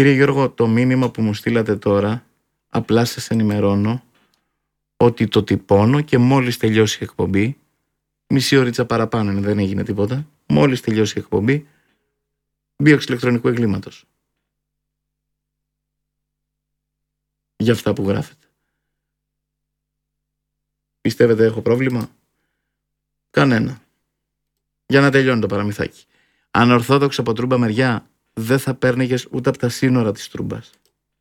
Κύριε Γιώργο, το μήνυμα που μου στείλατε τώρα, απλά σας ενημερώνω ότι το τυπώνω και μόλις τελειώσει η εκπομπή, μισή ώριτσα παραπάνω είναι, δεν έγινε τίποτα, μόλις τελειώσει η εκπομπή, δίωξη ηλεκτρονικού εγκλήματος. Για αυτά που γράφετε. Πιστεύετε έχω πρόβλημα? Κανένα. Για να τελειώνει το παραμυθάκι. Ανορθόδοξο από Τρούμπα μεριά, δεν θα παίρνεγες ούτε από τα σύνορα της Τρούμπας.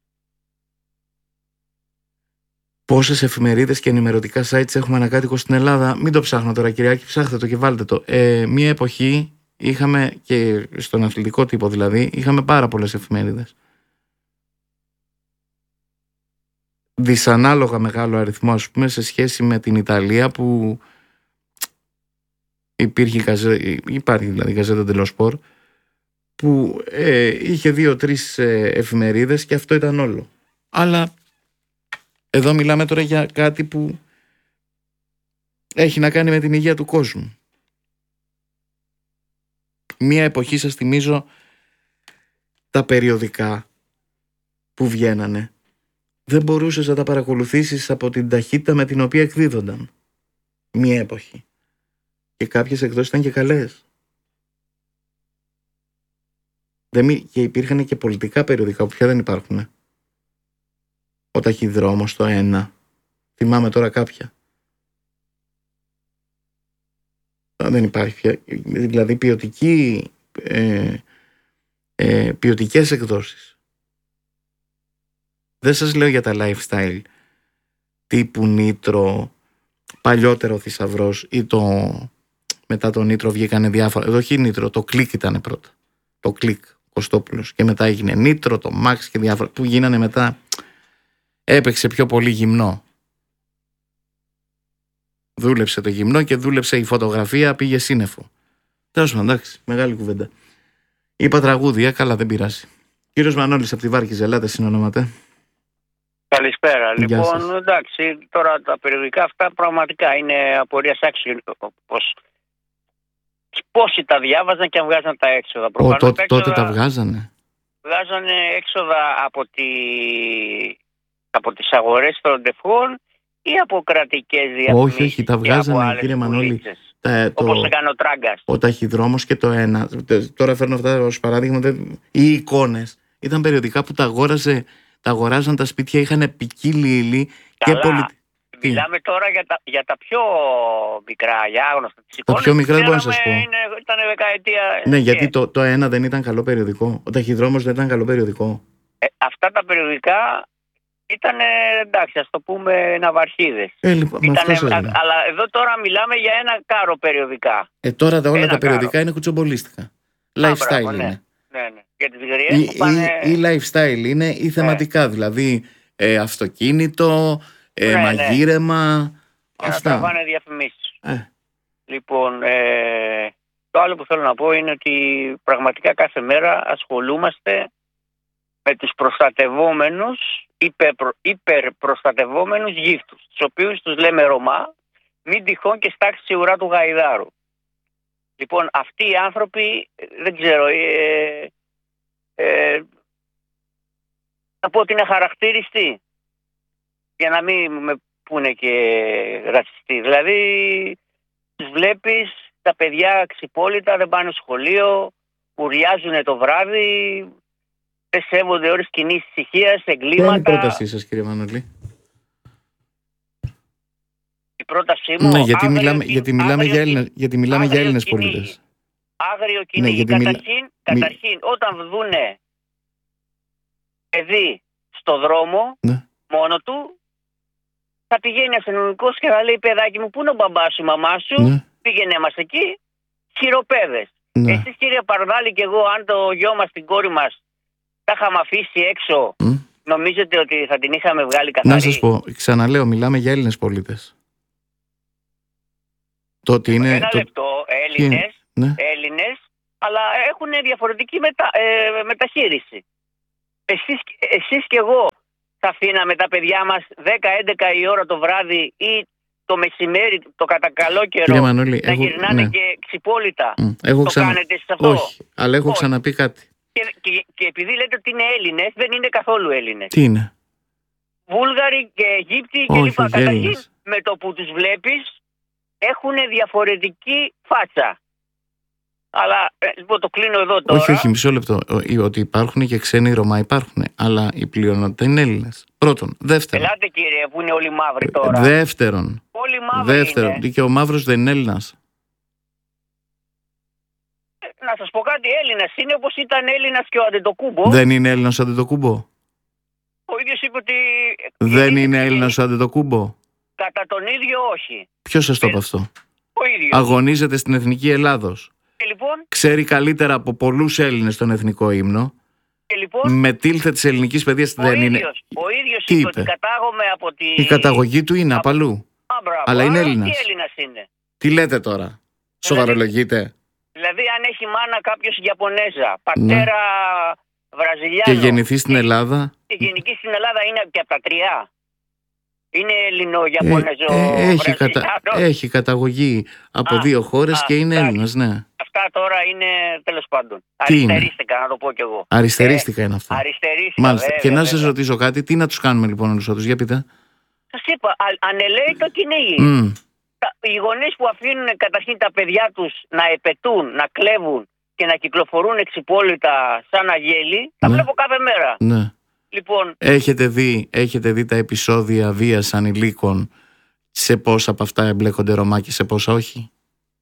Πόσες εφημερίδες και ενημερωτικά sites έχουμε ανακάτοικο στην Ελλάδα? Μην το ψάχνω τώρα, Κυριάκη, ψάχτε το και βάλτε το. Μία εποχή είχαμε, και στον αθλητικό τύπο δηλαδή, είχαμε πάρα πολλές εφημερίδες. Δυσανάλογα μεγάλο αριθμό, ας πούμε, σε σχέση με την Ιταλία, που υπάρχει δηλαδή Γκαζέτα dello Sport, που είχε 2-3 εφημερίδες και αυτό ήταν όλο. Αλλά εδώ μιλάμε τώρα για κάτι που έχει να κάνει με την υγεία του κόσμου. Μία εποχή, σας θυμίζω, τα περιοδικά που βγαίνανε δεν μπορούσες να τα παρακολουθήσεις από την ταχύτητα με την οποία εκδίδονταν. Μία εποχή. Και κάποιες εκδόσεις ήταν και καλές. Και υπήρχαν και πολιτικά περιοδικά που πια δεν υπάρχουν. Ο Ταχυδρόμος, το ένα. Θυμάμαι τώρα κάποια. Δεν υπάρχει πια. Δηλαδή ποιοτικές εκδόσεις. Δεν σας λέω για τα lifestyle τύπου Νίτρο, παλιότερο Θησαυρός, ή μετά το Νίτρο βγήκανε διάφορα. Εδώ όχι Νίτρο, το Κλικ ήταν πρώτα. Το Κλικ, Κωστόπουλος. Και μετά έγινε Νίτρο, το Max και διάφορα που γίνανε μετά. Έπαιξε πιο πολύ γυμνό. Δούλεψε το γυμνό και δούλεψε η φωτογραφία, πήγε σύννεφο. Τέλος πάντων, εντάξει, μεγάλη κουβέντα. Είπα τραγούδια, καλά, δεν πειράζει. Κύριος Μανώλης από τη Βάρκηζα, ελάτε, συνονόμαται. Καλησπέρα. Λοιπόν, εντάξει, τώρα τα περιοδικά αυτά πραγματικά είναι απορίας άξιο. Πόσοι τα διάβαζαν και αν βγάζαν τα έξοδα. Τότε τα βγάζανε. Βγάζανε έξοδα από τις αγορές των τευχών ή από κρατικές διαφημίσεις? Όχι, τα βγάζανε, κύριε Μανώλη. Όπως έκανε ο Τράγκας. Ο Ταχυδρόμος και το ένα. Τώρα φέρνω αυτά ως παράδειγμα. Οι εικόνες ήταν περιοδικά που τα αγοράζαν τα σπίτια, είχαν ποικίλη ύλη και πολιτική. Μιλάμε τώρα για τα πιο μικρά, για άγνωστα. Τα πιο μικρά δεν μπορώ να σας πω. Ήταν δεκαετία. Ναι, γιατί το ένα δεν ήταν καλό περιοδικό. Ο Ταχυδρόμος δεν ήταν καλό περιοδικό. Αυτά τα περιοδικά ήταν, εντάξει, ας το πούμε, ναυαρχίδες. Αλλά εδώ τώρα μιλάμε για ένα κάρο περιοδικά. Τώρα όλα τα περιοδικά είναι κουτσομπολίστικα. Lifestyle είναι. Ναι. Για τις γριές που πάνε... Ή lifestyle είναι ή θεματικά, δηλαδή αυτοκίνητο, μαγείρεμα, αυτά. Να τραβάνε διαφημίσεις. Λοιπόν, το άλλο που θέλω να πω είναι ότι πραγματικά κάθε μέρα ασχολούμαστε με τους προστατευόμενους, υπερπροστατευόμενους γύφτους, τους οποίους τους λέμε Ρωμά, μην τυχόν και στάξει η ουρά του γαϊδάρου. Λοιπόν, αυτοί οι άνθρωποι, δεν ξέρω, να πω ότι είναι χαρακτηριστοί, για να μην με πούνε και ρατσιστοί. Δηλαδή, τους βλέπεις, τα παιδιά ξυπόλυτα, δεν πάνε σχολείο, ουρλιάζουν το βράδυ, δεν σέβονται ώρες κοινής ησυχίας, εγκλήματα. Ποια είναι η πρότασή σας, κύριε Μανώλη? Η πρότασή μου... Ναι, γιατί μιλάμε για Έλληνες πολίτες. Άγριο κυνήγι. Καταρχήν, όταν δούνε παιδί στο δρόμο, μόνο του, θα πηγαίνει αστυνομικός και θα λέει, παιδάκι μου, πού είναι ο μπαμπάς σου, η μαμά σου, πήγαινε μας εκεί, χειροπέδες. Εσείς, κύριε Παρδάλη, και εγώ, αν το γιο μας, την κόρη μας, τα είχαμε αφήσει έξω, νομίζετε ότι θα την είχαμε βγάλει καθαρή? Να σας πω, ξαναλέω, μιλάμε για Έλληνες πολίτες. Ένα λεπτό, Έλληνες, αλλά έχουν διαφορετική μεταχείριση. Εσείς και εγώ θα αφήναμε τα παιδιά μας 10-11 η ώρα το βράδυ ή το μεσημέρι, το κατά καλό καιρό, Μανώλη, να γυρνάνε και ξυπόλυτα? Κάνετε εσείς αυτό? Όχι, αλλά έχω ξαναπεί κάτι. Και επειδή λέτε ότι είναι Έλληνες, δεν είναι καθόλου Έλληνες. Τι είναι? Βούλγαροι και Αιγύπτιοι κλπ. Καταρχήν, με το που τους βλέπεις, έχουν διαφορετική φάτσα. Αλλά λοιπόν το κλείνω εδώ τώρα. Όχι, μισό λεπτό. Ότι υπάρχουν και ξένοι Ρωμά υπάρχουν. Αλλά η πλειονότητα είναι Έλληνες. Πρώτον. Δεύτερον. Ελάτε κύριε, που είναι όλοι μαύροι τώρα. Δεύτερον. Όλοι μαύροι είναι. Και ο μαύρος δεν είναι Έλληνας. Να σας πω κάτι, Έλληνας είναι όπως ήταν Έλληνας και ο Αντετοκούμπο. Δεν είναι Έλληνας ο Αντετοκούμπο. Ο ίδιος είπε ότι... Δεν είναι Έλληνας ο Αντετοκούμπο. Κατά τον ίδιο όχι. Ποιος σας το είπε αυτό? Ο ίδιος. Αγωνίζεται στην Εθνική Ελλάδος. Λοιπόν, ξέρει καλύτερα από πολλούς Έλληνες τον εθνικό ύμνο. Λοιπόν, με τίλθε της ελληνικής παιδείας δεν είναι. Ο ίδιος είπε ότι κατάγομαι από τη... Η καταγωγή του είναι απαλού. Αλλά είναι Έλληνας. Τι Έλληνας είναι? Τι λέτε τώρα? Σοβαρολογείτε? Δηλαδή αν έχει μάνα κάποιος Ιαπωνέζα, πατέρα Βραζιλιάνο και γεννηθεί στην Ελλάδα. Και γεννηθεί στην Ελλάδα είναι και από τα τρία. Είναι Ελληνο-Ιαπωνέζο. Έχει καταγωγή από δύο χώρες και είναι Έλληνας, ναι. Αυτά τώρα είναι τέλος πάντων. Αριστερίστηκα, να το πω κι εγώ. Αριστερίστηκα είναι αυτό. Αριστερίστηκα. Μάλιστα. Και να σας ρωτήσω κάτι, τι να τους κάνουμε λοιπόν όλους αυτούς, για πείτε. Σας είπα, ανελαίητο κυνήγι. Οι γονείς που αφήνουν καταρχήν τα παιδιά τους να επετούν, να κλέβουν και να κυκλοφορούν εξυπόλυτα σαν αγέλη, τα βλέπω κάθε μέρα. Ναι. Λοιπόν, έχετε δει τα επεισόδια βίας ανηλίκων, σε πόσα από αυτά εμπλέκονται Ρωμά και σε πόσα όχι?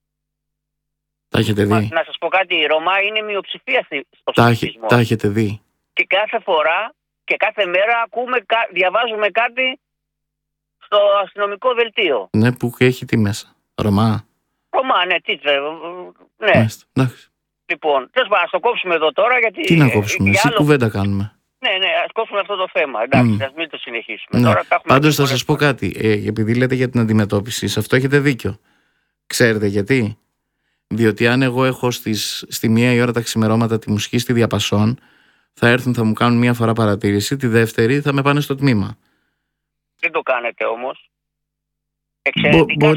Τα έχετε δει? Να σας πω κάτι, η Ρωμά είναι μειοψηφία στο πολιτισμό. Τα έχετε δει? Και κάθε φορά και κάθε μέρα διαβάζουμε κάτι στο αστυνομικό δελτίο. Ναι, που έχει τι μέσα? Ρωμά, ναι, τίτσερ, ναι. Λοιπόν, τέλος πάντων, ας το κόψουμε εδώ τώρα γιατί... Τι να κόψουμε, εσύ κουβέντα κάνουμε. Ναι, ας κόψουμε αυτό το θέμα. Εντάξει, ας μην το συνεχίσουμε. Ναι. Πάντως θα σας πω κάτι. Επειδή λέτε για την αντιμετώπιση, σε αυτό έχετε δίκιο. Ξέρετε γιατί? Διότι αν εγώ έχω στη μία η ώρα τα ξημερώματα τη μουσική στη Διαπασόν, θα έρθουν, θα μου κάνουν μία φορά παρατήρηση, τη δεύτερη θα με πάνε στο τμήμα. Δεν το κάνετε όμως. Εξαιρετικά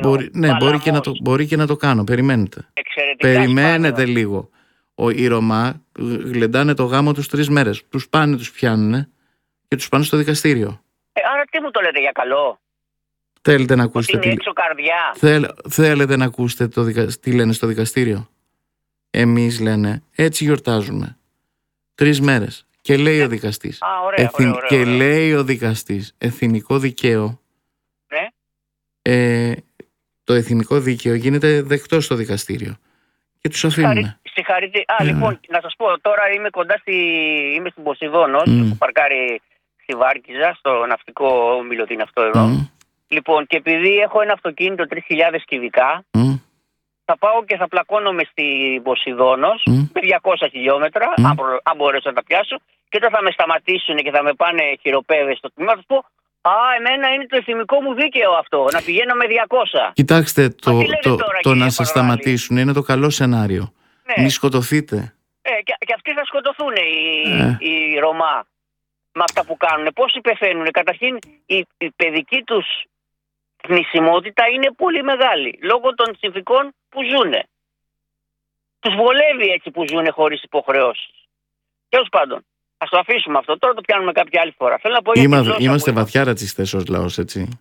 μπορεί και να το κάνω. Περιμένετε. Περιμένετε λίγο. Οι Ρωμά γλεντάνε το γάμο τους 3 μέρες. Τους πάνε, τους πιάνουνε και τους πάνε στο δικαστήριο. Άρα τι μου το λέτε για καλό? Θέλετε να ακούσετε είναι έξω καρδιά? Θέλετε να ακούσετε τι λένε στο δικαστήριο? Εμείς λένε έτσι γιορτάζουμε 3 μέρες. Και λέει ο δικαστής. Ωραία. Λέει ο δικαστής εθνικό δικαίο. Ναι. Το εθνικό δίκαιο γίνεται δεκτό στο δικαστήριο. Και τους αφήνουν. Συγχαρητήρια. Λοιπόν, να σας πω, τώρα είμαι κοντά είμαι στην Ποσειδώνος, έχω παρκάρει στη Βάρκιζα, στο ναυτικό όμιλο είναι αυτό εδώ. Λοιπόν, και επειδή έχω ένα αυτοκίνητο 3.000 κυβικά, θα πάω και θα πλακώνομαι στην Ποσειδώνος με 200 χιλιόμετρα, αν μπορέσω να τα πιάσω, και όταν θα με σταματήσουν και θα με πάνε χειροπέδες στο τμήμα, θα τους πω, εμένα είναι το εθνικό μου δίκαιο αυτό, να πηγαίνω με 200. Κοιτάξτε, το να σας σταματήσουν είναι το καλό σενάριο. Ναι. Μη σκοτωθείτε. Και αυτοί θα σκοτωθούν οι Ρωμά με αυτά που κάνουν. Πώς υπεφαίνουν? Καταρχήν η παιδική τους θνησιμότητα είναι πολύ μεγάλη, λόγω των συνθηκών που ζουνε. Τους βολεύει έτσι που ζουνε χωρίς υποχρεώσεις. Τέλος πάντων. Ας το αφήσουμε αυτό. Τώρα το πιάνουμε κάποια άλλη φορά. Θέλω να πω είμαστε βαθιά ρατσιστές ως λαός, έτσι.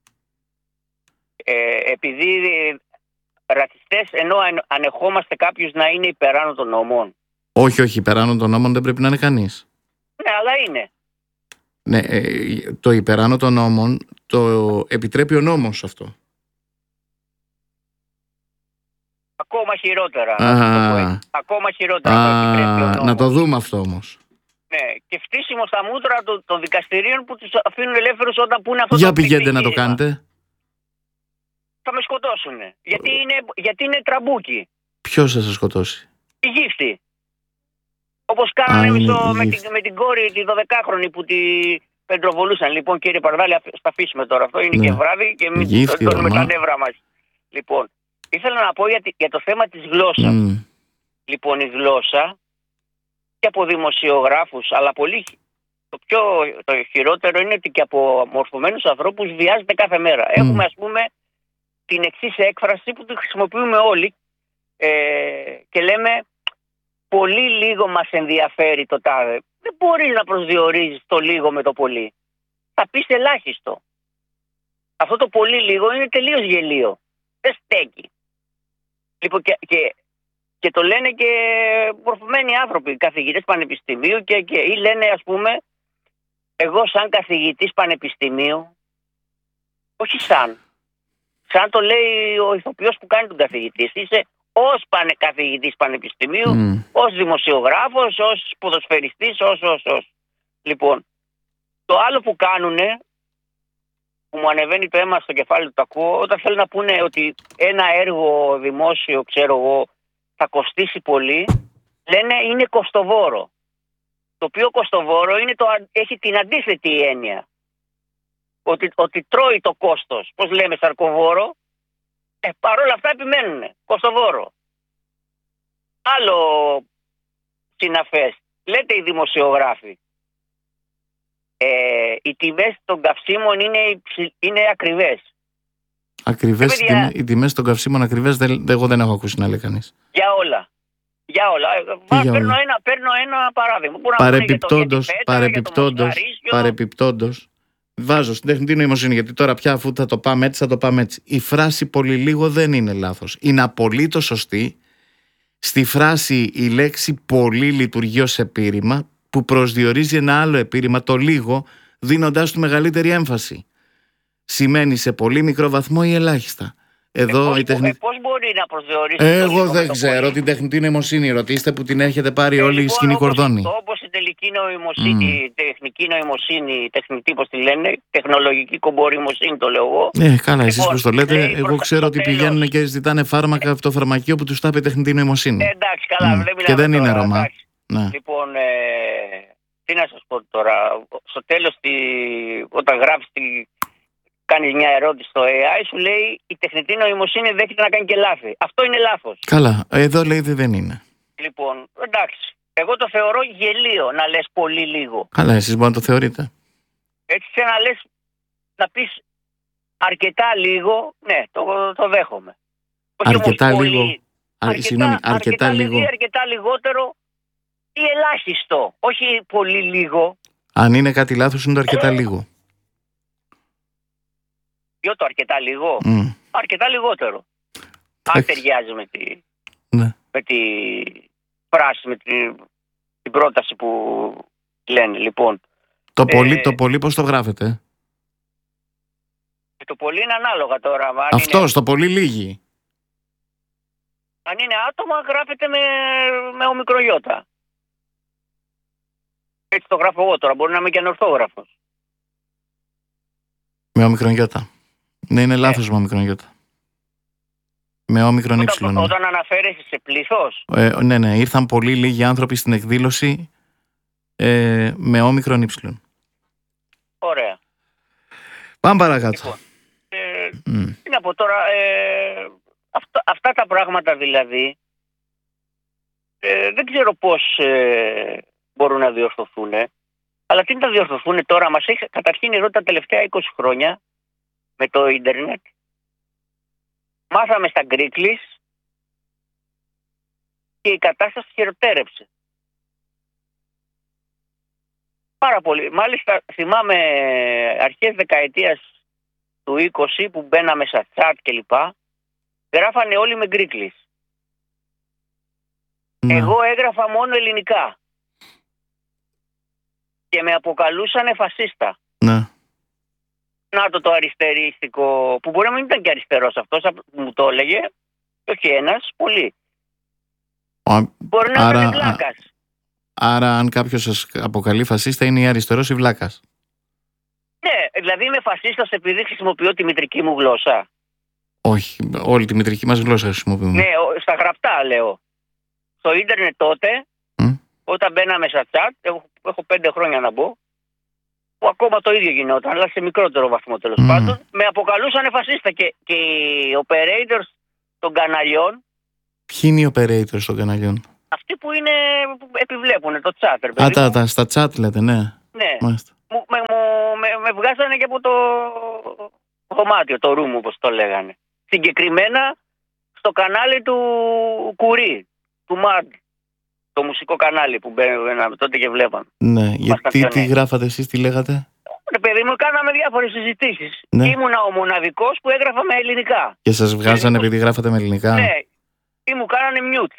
Επειδή ρατσιστές ενώ ανεχόμαστε κάποιους να είναι υπεράνω των νόμων. Όχι, υπεράνω των νόμων δεν πρέπει να είναι κανείς. Ναι, αλλά είναι. Ναι, το υπεράνω των νόμων το επιτρέπει ο νόμος αυτό. Ακόμα χειρότερα. Ακόμα χειρότερα. Να το δούμε αυτό όμως. Ναι, και φτύσιμο στα μούτρα των δικαστηρίων που τους αφήνουν ελεύθερους όταν πούνε αυτό. Για πηγαίνετε να το κάνετε. Θα με σκοτώσουν. Γιατί είναι τραμπούκι. Ποιος θα σας σκοτώσει? Η γύφτη. Όπως κάνανε με την κόρη τη 12χρονη που τη πεντροβολούσαν. Λοιπόν, κύριε Παρδάλη, θα αφήσουμε τώρα αυτό. Είναι και βράδυ και μην τόνουμε τα νεύρα μας. Λοιπόν, ήθελα να πω για το θέμα της γλώσσας. Λοιπόν, η γλώσσα και από δημοσιογράφους, αλλά το χειρότερο είναι ότι και από μορφωμένους ανθρώπους βιάζεται κάθε μέρα. Έχουμε, ας πούμε, την εξής έκφραση που τη χρησιμοποιούμε όλοι και λέμε πολύ λίγο μας ενδιαφέρει το τάδε. Δεν μπορείς να προσδιορίζεις το λίγο με το πολύ. Θα πεις ελάχιστο. Αυτό το πολύ λίγο είναι τελείως γελίο. Δεν στέκει. Λοιπόν, και το λένε και μορφωμένοι άνθρωποι, καθηγητές πανεπιστημίου ή λένε, ας πούμε, εγώ σαν καθηγητής πανεπιστημίου, όχι σαν το λέει ο ηθοποιός που κάνει τον καθηγητή, είσαι ως καθηγητής πανεπιστημίου, ως δημοσιογράφος, ως ποδοσφαιριστής, ως. Λοιπόν, το άλλο που κάνουνε, που μου ανεβαίνει το αίμα στο κεφάλι του, το ακούω, όταν θέλουν να πούνε ότι ένα έργο δημόσιο, ξέρω εγώ, θα κοστίσει πολύ, λένε είναι κοστοβόρο. Το οποίο κοστοβόρο έχει την αντίθετη έννοια. Ότι τρώει το κόστος. Πώς λέμε σαρκοβόρο, παρόλα αυτά επιμένουνε. Κοστοβόρο. Άλλο συναφές. Λέτε οι δημοσιογράφοι. Οι τιμές των καυσίμων είναι ακριβές. Ακριβές οι τιμές των καυσίμων ακριβές, εγώ δεν έχω ακούσει να λέει κανείς. Για όλα. Παίρνω ένα παράδειγμα. Παρεπιπτόντως, βάζω στην τεχνητή νοημοσύνη, γιατί τώρα πια αφού θα το πάμε έτσι, θα το πάμε έτσι. Η φράση πολύ λίγο δεν είναι λάθος. Είναι απολύτως σωστή. Στη φράση η λέξη πολύ λειτουργεί ως επίρρημα που προσδιορίζει ένα άλλο επίρρημα, το λίγο, δίνοντάς του μεγαλύτερη έμφαση. Σημαίνει σε πολύ μικρό βαθμό ή ελάχιστα. Πώς μπορεί να προσδιορίσει? Εγώ δεν ξέρω την τεχνητή νοημοσύνη. Ρωτήστε που την έχετε πάρει όλη η σκηνή κορδόνη. Όπως η τελική νοημοσύνη, η τεχνική νοημοσύνη, η τεχνητή, πώς τη λένε, τεχνολογική κομπορημοσύνη, το λέω εγώ. Καλά, εσείς πώς το λέτε. Εγώ ξέρω ότι πηγαίνουν και ζητάνε φάρμακα από το φαρμακείο που τους τα πει τεχνητή νοημοσύνη. Εντάξει, καλά, δεν μιλάμε. Και δεν είναι Ρωμά. Λοιπόν, τι να σας πω τώρα. Στο τέλος, όταν γράφεις κάνεις μια ερώτηση στο AI, σου λέει η τεχνητή νοημοσύνη δέχεται να κάνει και λάθη. Αυτό είναι λάθος. Καλά, εδώ λέει δεν είναι. Λοιπόν, εντάξει. Εγώ το θεωρώ γελίο να λες πολύ λίγο. Καλά, εσείς μπορεί να το θεωρείτε. Έτσι να λες, να πεις αρκετά λίγο, ναι, το δέχομαι. Αρκετά λίγο. Αρκετά λίγο. Αρκετά λιγότερο ή ελάχιστο. Όχι πολύ λίγο. Αν είναι κάτι λάθος, είναι το αρκετά λίγο. Ποιο το αρκετά λίγο? Αρκετά λιγότερο. Αν ταιριάζει με τη φράση, με την πρόταση που λένε. Λοιπόν, το πολύ πώς το γράφετε? Το πολύ είναι ανάλογα τώρα. Το πολύ λίγοι. Αν είναι άτομα, γράφεται με ομικρογιώτα. Έτσι το γράφω εγώ τώρα. Μπορεί να είμαι και ανορθόγραφος. Με ομικρογιώτα. Ναι, είναι λάθος με ομικρογιώτα. Με όμικρον ύψιλον. Όταν αναφέρεσαι σε πλήθος. Ναι, ήρθαν πολύ λίγοι άνθρωποι στην εκδήλωση με όμικρον ύψιλον. Ωραία. Πάμε παρακάτω. Λοιπόν, τι να πω τώρα, αυτά τα πράγματα δηλαδή, δεν ξέρω πώς μπορούν να διορθωθούν, αλλά τι να διορθωθούν τώρα? Μας έχει καταρχήν εδώ τα τελευταία 20 χρόνια με το ίντερνετ. Μάθαμε στα γκρίκλις και η κατάσταση χειροτέρεψε. Πάρα πολύ. Μάλιστα θυμάμαι αρχές δεκαετίας του 20 που μπαίναμε στα chat κλπ. Γράφανε όλοι με γκρίκλις. Εγώ έγραφα μόνο ελληνικά. Και με αποκαλούσανε φασίστα. Να το αριστερίστικο, που μπορεί να μην ήταν και αριστερός αυτός που μου το έλεγε, και όχι ένας, πολλοί. Μπορεί να είναι βλάκας. Άρα αν κάποιος σας αποκαλεί φασίστα είναι ή αριστερός ή βλάκας? Ναι, δηλαδή είμαι φασίστας επειδή χρησιμοποιώ τη μητρική μου γλώσσα. Όχι, όλη τη μητρική μας γλώσσα χρησιμοποιούμε. Ναι, στα γραπτά λέω. Στο ίντερνετ τότε, όταν μπαίναμε στα chat, έχω 5 χρόνια να μπω, που ακόμα το ίδιο γινόταν, αλλά σε μικρότερο βαθμό τέλος πάντων, με αποκαλούσαν φασίστα και οι operators των καναλιών. Ποιοι είναι οι operators των καναλιών? Αυτοί που επιβλέπουν το chat. Στα chat λέτε, ναι. Ναι. Με βγάζανε και από το δωμάτιο, το room όπως το λέγανε. Συγκεκριμένα στο κανάλι του Κουρί, του Μαντ, το μουσικό κανάλι που μπαίναμε τότε και βλέπαμε. Ναι, γιατί τι γράφατε εσείς, τι λέγατε? Παιδί μου, κάναμε διάφορες συζητήσεις. Ναι. Ήμουνα ο μοναδικός που έγραφα με ελληνικά. Και σας βγάζανε επειδή γράφατε με ελληνικά? Ναι, ή μου κάνανε mute.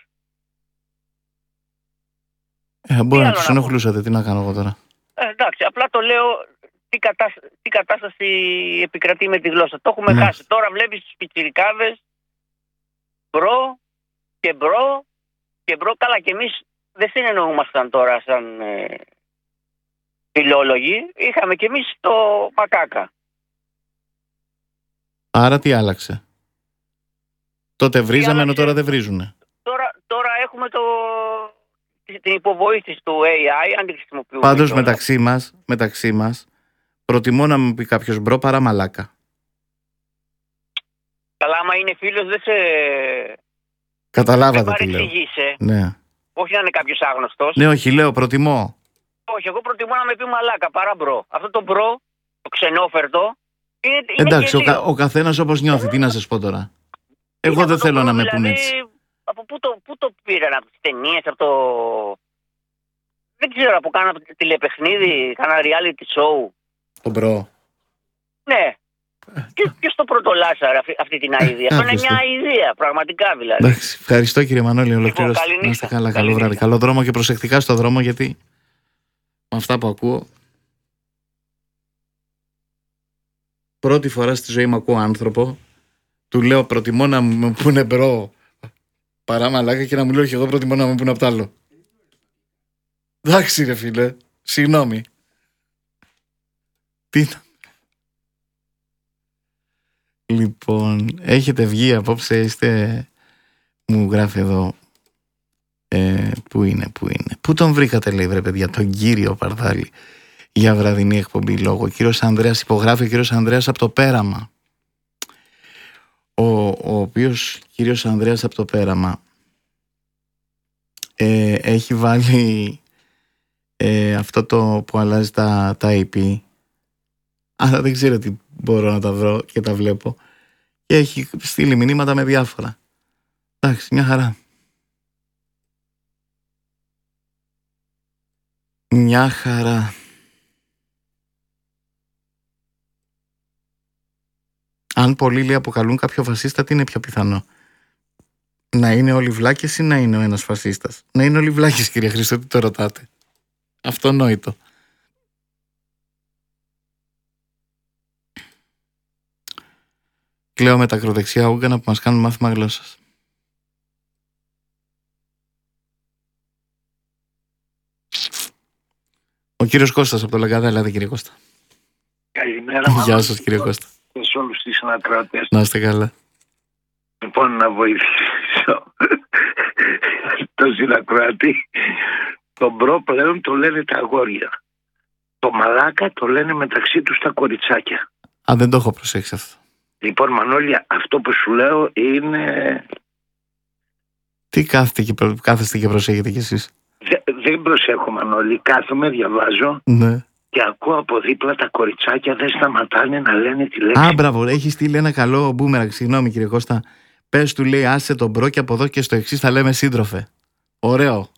Μπορεί να τους ενοχλούσατε, τι να κάνω εγώ τώρα. Εντάξει, απλά το λέω τι κατάσταση επικρατεί με τη γλώσσα. Το έχουμε χάσει. Τώρα βλέπεις τους πιτσιρικάδες μπρο και μπρο και μπρο. Καλά, και εμείς δεν συνεννοούμασταν τώρα σαν φιλόλογοι. Είχαμε και εμείς το μακάκα. Άρα τι άλλαξε? Τότε βρίζαμε ενώ τώρα δεν βρίζουνε. Τώρα έχουμε την υποβοήθηση του AI, αν τη χρησιμοποιούμε. Πάντως μεταξύ μας προτιμώ να μου πει κάποιος μπρο παρά μαλάκα. Καλά, άμα είναι φίλος δεν σε... Καταλάβατε τι λέω. Ναι. Όχι να είναι κάποιος άγνωστος. Ναι, όχι, λέω προτιμώ. Όχι, εγώ προτιμώ να με πει μαλάκα παρά μπρο. Αυτό το μπρο, το ξενόφερτο, είναι εντάξει, ο καθένας όπως νιώθει, τι να σας πω τώρα. Εγώ δεν θέλω να με πούν έτσι. Από πού το πήραν, από τις ταινίες, από το... Δεν ξέρω, από κάνα τηλεπαιχνίδι, κάνα reality show. Το μπρο. Ναι. Ποιος το πρωτολάσσαρε αυτή την αηδία? Αυτό είναι μια αηδία, πραγματικά δηλαδή. Εντάξει, ευχαριστώ κύριε Μανώλη, ολοκλήρωσε. Να είστε καλά, καλό βράδυ. Καλό δρόμο και προσεκτικά στο δρόμο, γιατί με αυτά που ακούω, πρώτη φορά στη ζωή μου ακούω άνθρωπο, του λέω προτιμώ να μου πούνε μπρο παρά μαλάκα και να μου λέω και εγώ προτιμώ να μου πούνε απ' τ' άλλο. Εντάξει ρε φίλε, συγγνώμη. Τι ήταν? Λοιπόν, έχετε βγει απόψε, μου γράφει εδώ, πού είναι, πού τον βρήκατε, λέει, βρε παιδιά, τον κύριο Παρδάλη, για βραδινή εκπομπή λόγω. Ο κύριος Ανδρέας, υπογράφει ο κύριος Ανδρέας από το Πέραμα, ο οποίος κύριος Ανδρέας από το Πέραμα έχει βάλει αυτό το που αλλάζει τα IP, αλλά δεν ξέρω τι μπορώ να τα βρω και τα βλέπω, και έχει στείλει μηνύματα με διάφορα. Εντάξει, μια χαρά. Μια χαρά. Αν πολλοί, λέει, αποκαλούν κάποιο φασίστα, τι είναι πιο πιθανό? Να είναι όλοι βλάκες ή να είναι ο ένας φασίστας? Να είναι όλοι βλάκες, κύριε Χρήστο, τι το ρωτάτε? Αυτονόητο. Κλαίω με τα ακροδεξιά ούγκανα που μας κάνουν μάθημα γλώσσας. Ο κύριος Κώστας από το Λαγκάδα, ελάτε κύριε Κώστα. Καλημέρα. Γεια σας κύριε Κώστα. Και σε όλους τις ανακράτες. Να είστε καλά. Λοιπόν, να βοηθήσω το συνακράτη. Το μπρο πλέον το λένε τα αγόρια. Το μαλάκα το λένε μεταξύ τους τα κοριτσάκια. Α, δεν το έχω προσέξει αυτό. Λοιπόν, Μανώλη, αυτό που σου λέω είναι... Τι κάθεστε και προσέχετε κι εσείς? Δεν προσέχω, Μανώλη. Κάθομαι, διαβάζω, ναι, και ακούω από δίπλα τα κοριτσάκια δεν σταματάνε να λένε τη λέξη. Α, μπράβο, έχει στείλει ένα καλό μπούμεραγκ. Συγγνώμη κύριε Κώστα. Πες του, λέει, άσε τον μπρο και από εδώ και στο εξής θα λέμε σύντροφε. Ωραίο.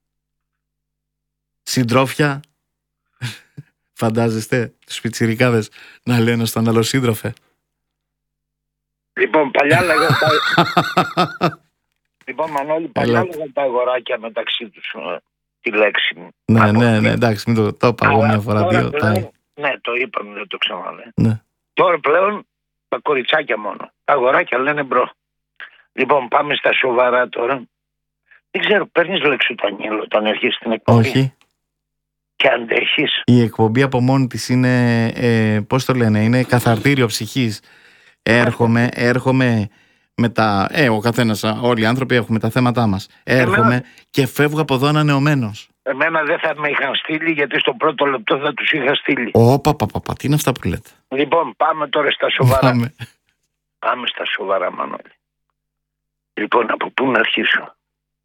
Συντρόφια. Φαντάζεστε τους πιτσιρικάδες να λένε στον άλλο σύντροφε? Λοιπόν, παλιά λέγανε Λοιπόν, Μανώλη, παλιά λέγανε τα αγοράκια μεταξύ τους τη λέξη μου. Ναι, εντάξει, μην το είπα εγώ μια φορά, δύο. Ναι, το είπαμε, δεν το ξαναλέω. Ναι. Τώρα πλέον τα κοριτσάκια μόνο. Τα αγοράκια λένε μπρο. Λοιπόν, πάμε στα σοβαρά τώρα. Δεν ξέρω, παίρνεις λεξοτανίλ όταν έρχεσαι στην εκπομπή? Όχι. Και αντέχεις? Η εκπομπή από μόνη της είναι, πώς το λένε, είναι καθαρτήριο ψυχής. Έρχομαι με τα... ο καθένας, όλοι οι άνθρωποι έχουμε τα θέματά μας. Έρχομαι και φεύγω από εδώ ανανεωμένος. Εμένα δεν θα με είχαν στείλει, γιατί στο πρώτο λεπτό θα τους είχα στείλει. Τι είναι αυτά που λέτε? Λοιπόν, πάμε τώρα στα σοβαρά. Πάμε στα σοβαρά, Μανώλη. Λοιπόν, από πού να αρχίσω?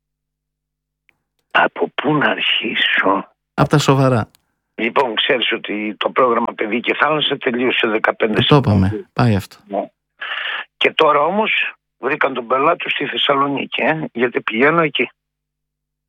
Από τα σοβαρά. Λοιπόν, ξέρεις ότι το πρόγραμμα Παιδί και Θάλασσα τελείωσε 15 το είπαμε, πάει αυτό. Ναι. Και τώρα όμως βρήκαν τον πελάτη στη Θεσσαλονίκη, γιατί πηγαίνω εκεί.